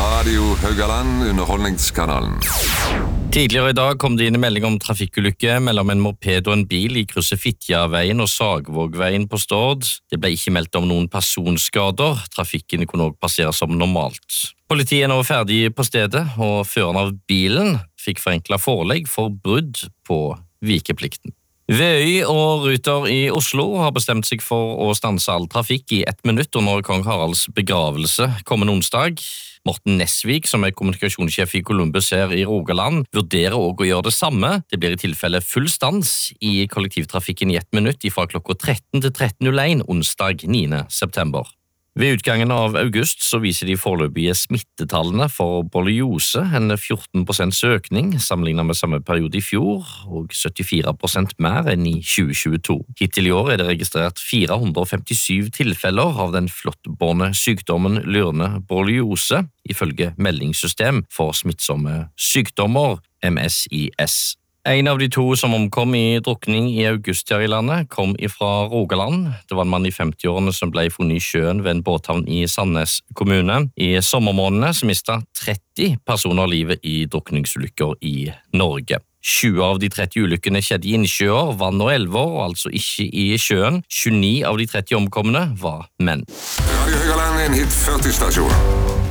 Radio Haugaland, underholdningskanalen. Tidligere i dag kom det inn en melding om trafikkulykke mellom en moped og en bil i krysset Fitjaveien og Sagvågveien på Stord. Det ble ikke meldt om noen personskader. Trafikken kunne også passere som normalt. Politiet er nå ferdig på stedet, og føreren av bilen fikk forenklet forelegg for brudd på vikeplikten. VØY og Ruter i Oslo har bestemt seg for å stanse all trafikk i 1 minutt under kong Haralds begravelse kommende onsdag. Morten Nesvik, som er kommunikasjonssjef i Columbus her i Rogaland, vurderer også å gjøre det samme. Det blir i tilfelle full stans i kollektivtrafikken i 1 minutt fra klokka 13 til 13.01 onsdag 9. september. Ved utgangen av august så viser de foreløpige smittetallene for borreliose en 14% økning sammenlignet med samme periode i fjor, og 74% mer enn i 2022. Hittil i år er det registrert 457 tilfeller av den flåttbårne sykdommen lyrende borreliose, ifølge Meldingssystem for smittsomme sykdommer, MSIS. En av de 2 som omkom i drukning i august her i landet kom fra Rogaland. Det var en mann i 50-årene som ble funnet i sjøen ved en båthavn i Sandnes kommune. I sommermånedene så mistet 30 personer livet i drukningsulykker i Norge. 20 av de 30 ulykkene skjedde i innsjøer, vann og elver, og altså ikke i sjøen. 29 av de 30 omkomne var menn. Radio Haugaland, en hit 40 stasjoner.